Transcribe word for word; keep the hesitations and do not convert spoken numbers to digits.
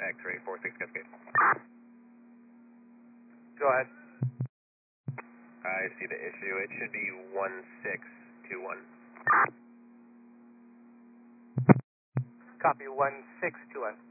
X-ray four six Cascade. Go ahead. I see the issue. It should be one six two one. Copy one six two one.